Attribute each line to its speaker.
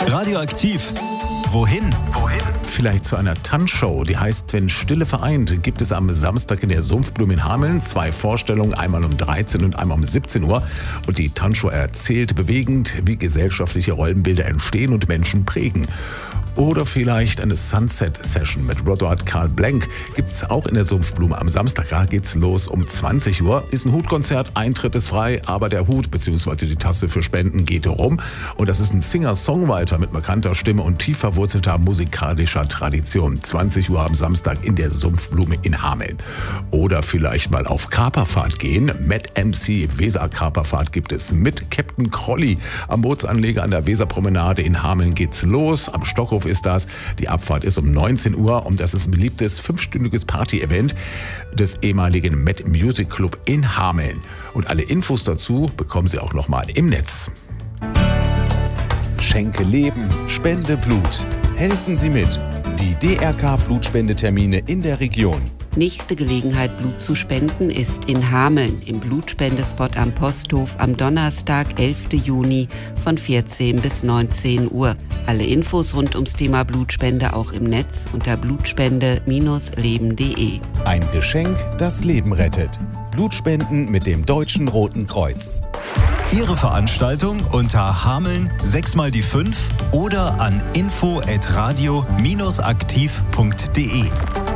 Speaker 1: Radioaktiv. Wohin?
Speaker 2: Vielleicht zu einer Tanzshow, die heißt Wenn Stille vereint, gibt es am Samstag in der Sumpfblume in Hameln 2 Vorstellungen, einmal um 13 und einmal um 17 Uhr. Und die Tanzshow erzählt bewegend, wie gesellschaftliche Rollenbilder entstehen und Menschen prägen. Oder vielleicht eine Sunset-Session mit Rodard Karl Blank gibt's auch in der Sumpfblume. Am Samstag geht's los um 20 Uhr. Ist ein Hutkonzert, Eintritt ist frei, aber der Hut bzw. die Tasse für Spenden geht rum. Und das ist ein Singer-Songwriter mit markanter Stimme und tief verwurzelter musikalischer Tradition. 20 Uhr am Samstag in der Sumpfblume in Hameln. Oder vielleicht mal auf Kaperfahrt gehen. Mad MC Weser-Kaperfahrt gibt es mit Captain Crolly. Am Bootsanleger an der Weserpromenade in Hameln geht's los. Am Stockhof ist das. Die Abfahrt ist um 19 Uhr und das ist ein beliebtes 5-stündiges Party-Event des ehemaligen Mad Music Club in Hameln. Und alle Infos dazu bekommen Sie auch nochmal im Netz.
Speaker 3: Schenke Leben, spende Blut. Helfen Sie mit. Die DRK-Blutspendetermine in der Region.
Speaker 4: Nächste Gelegenheit, Blut zu spenden, ist in Hameln im Blutspendespot am Posthof am Donnerstag, 11. Juni von 14 bis 19 Uhr. Alle Infos rund ums Thema Blutspende auch im Netz unter blutspende-leben.de.
Speaker 3: Ein Geschenk, das Leben rettet. Blutspenden mit dem Deutschen Roten Kreuz.
Speaker 1: Ihre Veranstaltung unter Hameln 6x5 oder an info@radio-aktiv.de.